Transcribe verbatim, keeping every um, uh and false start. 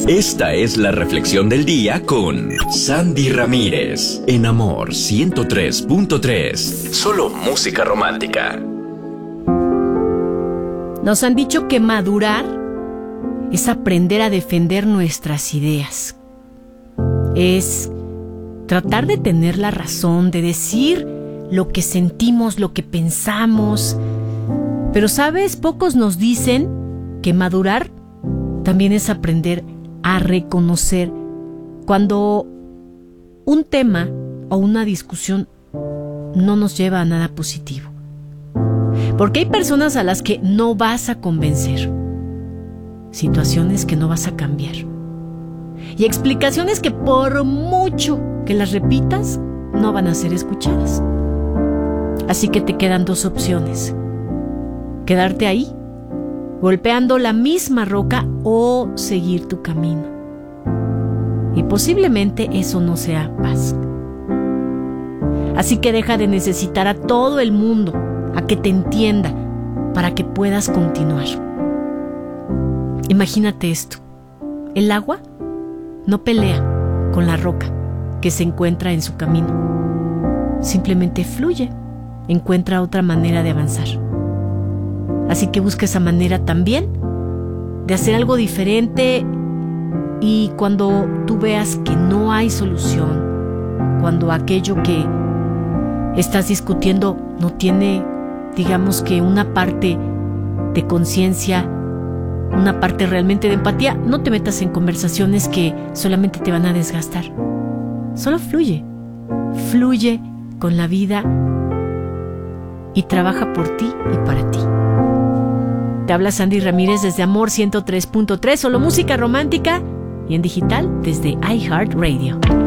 Esta es la reflexión del día con Sandy Ramírez, en Amor ciento tres punto tres. Solo música romántica. Nos han dicho que madurar es aprender a defender nuestras ideas. Es tratar de tener la razón, de decir lo que sentimos, lo que pensamos. Pero, ¿sabes? Pocos nos dicen que madurar también es aprender a reconocer cuando un tema o una discusión no nos lleva a nada positivo. Porque hay personas a las que no vas a convencer, situaciones que no vas a cambiar y explicaciones que por mucho que las repitas no van a ser escuchadas. Así que te quedan dos opciones: quedarte ahí, golpeando la misma roca, o seguir tu camino. Y posiblemente eso no sea paz. Así que deja de necesitar a todo el mundo a que te entienda para que puedas continuar. Imagínate esto: el agua no pelea con la roca que se encuentra en su camino. Simplemente fluye, encuentra otra manera de avanzar. Así que busca esa manera también de hacer algo diferente, y cuando tú veas que no hay solución, cuando aquello que estás discutiendo no tiene, digamos que una parte de conciencia, una parte realmente de empatía, no te metas en conversaciones que solamente te van a desgastar. Solo fluye, fluye con la vida y trabaja por ti y para ti. Te habla Sandy Ramírez desde Amor ciento tres punto tres, solo música romántica, y en digital desde iHeartRadio.